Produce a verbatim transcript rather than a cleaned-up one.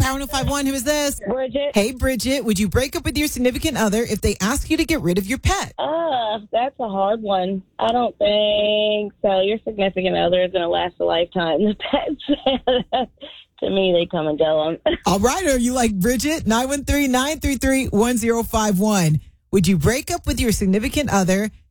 Power one oh five one, who is this? Bridget. Hey, Bridget, would you break up with your significant other if they ask you to get rid of your pet? Uh, that's a hard one. I don't think so. Your significant other is going to last a lifetime. The pets, to me, they come and go them. All right, are you like Bridget? nine one three, nine three three, one oh five one. Would you break up with your significant other